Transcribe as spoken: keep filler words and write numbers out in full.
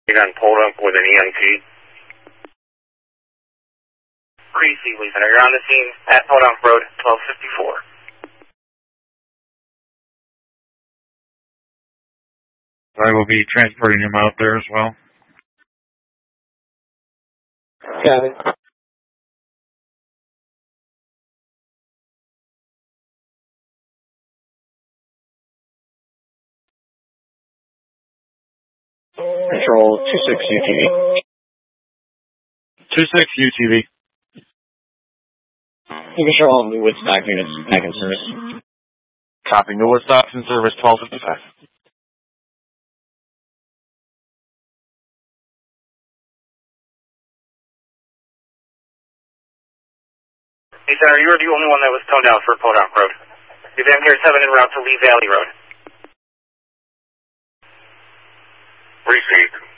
You got pulled up with an E M T. Creasy, Lieutenant. You're on the scene at Podunk Road, twelve fifty-four. I will be transporting him out there as well. Got it. Control two six U T V. two six U T V. You can show all New Woodstock units back in service. Copy. New Woodstock in service, twelve fifty-five. Hey, sir, you were the only one that was toned out for Podunk Road. You've been here seven en route to Lee Valley Road. Received.